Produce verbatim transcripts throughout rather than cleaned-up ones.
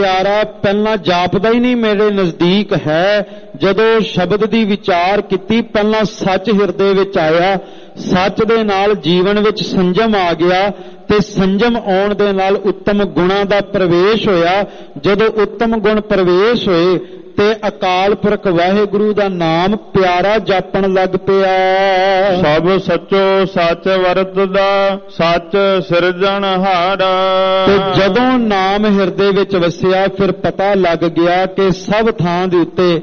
ਪਿਆਰਾ ਪਹਿਲਾਂ ਜਾਪਦਾ ਹੀ ਨਹੀਂ, ਮੇਰੇ ਨਜ਼ਦੀਕ ਹੈ। ਜਦੋਂ ਸ਼ਬਦ ਦੀ ਵਿਚਾਰ ਕੀਤੀ, ਪਹਿਲਾਂ ਸੱਚ ਹਿਰਦੇ ਵਿੱਚ ਆਇਆ, ਸੱਚ ਦੇ ਨਾਲ ਜੀਵਨ ਵਿੱਚ ਸੰਜਮ ਆ ਗਿਆ ਤੇ ਸੰਜਮ ਆਉਣ ਦੇ ਨਾਲ ਉੱਤਮ ਗੁਣਾਂ ਦਾ ਪ੍ਰਵੇਸ਼ ਹੋਇਆ। ਜਦੋਂ ਉੱਤਮ ਗੁਣ ਪ੍ਰਵੇਸ਼ ਹੋਏ ਤੇ ਅਕਾਲ ਪੁਰਖ ਵਾਹਿਗੁਰੂ ਦਾ ਨਾਮ ਪਿਆਰਾ ਜਾਪਣ ਲੱਗ ਪਿਆ। ਸਭ ਸੱਚੋ ਸੱਚ ਵਰਤਦਾ, ਸੱਚ ਸਿਰਜਣਹਾਰਾ। ਤੇ ਜਦੋਂ ਨਾਮ ਹਿਰਦੇ ਵਿੱਚ ਵਸਿਆ, ਫਿਰ ਪਤਾ ਲੱਗ ਗਿਆ ਕਿ ਸਭ ਥਾਂ ਦੇ ਉੱਤੇ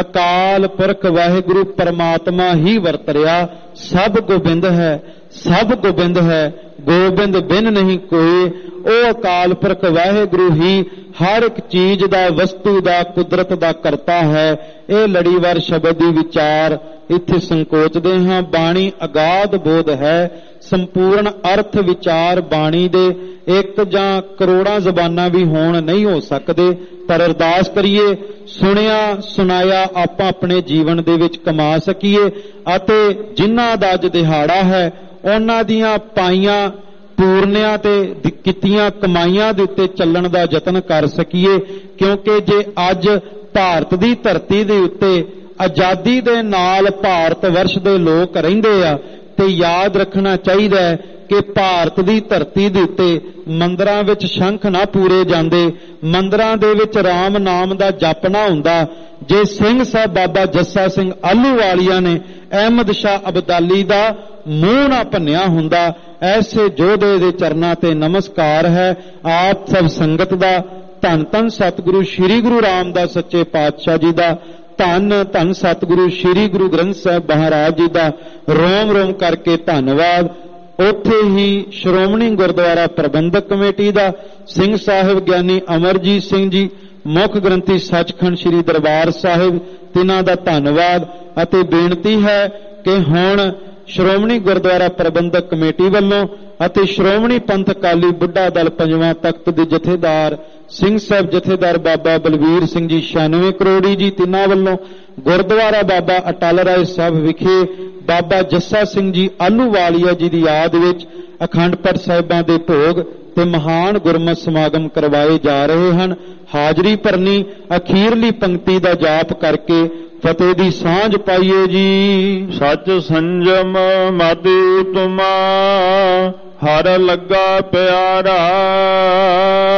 ਅਕਾਲ ਪੁਰਖ ਵਾਹਿਗੁਰੂ ਪਰਮਾਤਮਾ ਹੀ ਵਰਤ ਰਿਹਾ। ਸਭ ਗੋਬਿੰਦ ਹੈ, ਸਭ ਗੋਬਿੰਦ ਹੈ, ਗੋਬਿੰਦ ਬਿਨ ਨਹੀਂ ਕੋਈ। ਉਹ ਅਕਾਲ ਪੁਰਖ ਵਾਹਿਗੁਰੂ ਹੀ ਹਰ ਇੱਕ ਚੀਜ਼ ਦਾ, ਵਸਤੂ ਦਾ, ਕੁਦਰਤ ਦਾ ਕਰਤਾ ਹੈ। ਇਹ ਲੜੀਵਾਰ ਸ਼ਬਦ ਦੀ ਵਿਚਾਰ ਇੱਥੇ ਸੰਕੋਚਦੇ ਹਾਂ। ਬਾਣੀ ਅਗਾਧ ਬੋਧ ਹੈ, ਸੰਪੂਰਨ ਅਰਥ ਵਿਚਾਰ ਬਾਣੀ ਦੇ ਇੱਕ ਜਾਂ ਕਰੋੜਾਂ ਜ਼ਬਾਨਾਂ ਵੀ ਹੋਣ ਨਹੀਂ ਹੋ ਸਕਦੇ। ਪਰ ਅਰਦਾਸ ਕਰੀਏ ਸੁਣਿਆ ਸੁਣਾਇਆ ਆਪਾਂ ਆਪਣੇ ਜੀਵਨ ਦੇ ਵਿੱਚ ਕਮਾ ਸਕੀਏ ਅਤੇ ਜਿਨ੍ਹਾਂ ਦਾ ਅੱਜ ਦਿਹਾੜਾ ਹੈ ਉਹਨਾਂ ਦੀਆਂ ਪਾਈਆਂ ਪੂਰਨਿਆਂ ਤੇ ਕੀਤੀਆਂ ਕਮਾਈਆਂ ਦੇ ਉੱਤੇ ਚੱਲਣ ਦਾ ਯਤਨ ਕਰ ਸਕੀਏ। ਕਿਉਂਕਿ ਜੇ ਅੱਜ ਭਾਰਤ ਦੀ ਧਰਤੀ ਦੇ ਉੱਤੇ ਆਜ਼ਾਦੀ ਦੇ ਨਾਲ ਭਾਰਤ ਵਰਸ਼ ਦੇ ਲੋਕ ਰਹਿੰਦੇ ਆ ਤੇ ਯਾਦ ਰੱਖਣਾ ਚਾਹੀਦਾ ਹੈ ਕਿ ਭਾਰਤ ਦੀ ਧਰਤੀ ਦੇ ਉੱਤੇ ਮੰਦਰਾਂ ਵਿੱਚ ਸ਼ੰਖ ਨਾ ਪੂਰੇ ਜਾਂਦੇ, ਮੰਦਰਾਂ ਦੇ ਵਿੱਚ ਰਾਮ ਨਾਮ ਦਾ ਜਪ ਨਾ ਹੁੰਦਾ। ਜੇ ਸਿੰਘ ਸਾਹਿਬ ਬਾਬਾ ਜੱਸਾ ਸਿੰਘ ਆਹਲੂਵਾਲੀਆ ਨੇ ਅਹਿਮਦ ਸ਼ਾਹ ਅਬਦਾਲੀ ਦਾ ਮੂੰਹ ਨਾ ਭੰਨਿਆ ਹੁੰਦਾ। ਐਸੇ ਯੋਧੇ ਦੇ ਚਰਨਾਂ ਤੇ ਨਮਸਕਾਰ ਹੈ। ਆਪ ਸਭ ਸੰਗਤ ਦਾ ਧੰਨ ਧੰਨ ਸਤਿਗੁਰੂ ਸ੍ਰੀ ਗੁਰੂ ਰਾਮਦਾਸ ਸੱਚੇ ਪਾਤਸ਼ਾਹ ਜੀ ਦਾ, ਧੰਨ ਧੰਨ ਸਤਿਗੁਰੂ ਸ੍ਰੀ ਗੁਰੂ ਗ੍ਰੰਥ ਸਾਹਿਬ ਮਹਾਰਾਜ ਜੀ ਦਾ ਰੋਮ ਰੋਮ ਕਰਕੇ ਧੰਨਵਾਦ। ਉੱਥੇ ਹੀ ਸ਼੍ਰੋਮਣੀ ਗੁਰਦੁਆਰਾ ਪ੍ਰਬੰਧਕ ਕਮੇਟੀ ਦਾ, ਸਿੰਘ ਸਾਹਿਬ ਗਿਆਨੀ ਅਮਰਜੀਤ ਸਿੰਘ ਜੀ, ਮੁੱਖ ਗ੍ਰੰਥੀ ਸੱਚਖੰਡ ਸ੍ਰੀ ਦਰਬਾਰ ਸਾਹਿਬ, ਤਿਨਾਂ ਦਾ ਧੰਨਵਾਦ। ਅਤੇ ਬੇਨਤੀ ਹੈ ਕਿ ਹੁਣ ਸ਼੍ਰੋਮਣੀ ਗੁਰਦੁਆਰਾ ਪ੍ਰਬੰਧਕ ਕਮੇਟੀ ਵੱਲੋਂ ਅਤੇ ਸ਼੍ਰੋਮਣੀ ਪੰਥ ਅਕਾਲੀ ਬੁੱਢਾ ਦਲ ਪੰਜਵਾਂ ਤਖਤ ਦੇ ਜਥੇਦਾਰ ਸਿੰਘ ਸਾਹਿਬ ਜਥੇਦਾਰ ਬਾਬਾ ਬਲਵੀਰ ਸਿੰਘ ਜੀ ਛਿਆਨਵੇਂ ਕਰੋੜੀ ਜੀ, ਤਿੰਨਾਂ ਵੱਲੋਂ ਗੁਰਦੁਆਰਾ ਬਾਬਾ ਅਟਲ ਰਾਏ ਸਾਹਿਬ ਵਿਖੇ ਬਾਬਾ ਜੱਸਾ ਸਿੰਘ ਜੀ ਆਹਲੂਵਾਲੀਆ ਜੀ ਦੀ ਯਾਦ ਵਿੱਚ ਅਖੰਡ ਪਾਠ ਸਾਹਿਬਾਂ ਦੇ ਭੋਗ ਤੇ ਮਹਾਨ ਗੁਰਮਤਿ ਸਮਾਗਮ ਕਰਵਾਏ ਜਾ ਰਹੇ ਹਨ। ਹਾਜ਼ਰੀ ਭਰਨੀ, ਅਖੀਰਲੀ ਪੰਕਤੀ ਦਾ ਜਾਪ ਕਰਕੇ ਫਤਿਹ ਦੀ ਸਾਂਝ ਪਾਈਏ ਜੀ। ਸੱਚ ਸੰਜਮ ਮਤਿ ਤੁਮਾ, ਹਰ ਲੱਗਾ ਪਿਆਰਾ।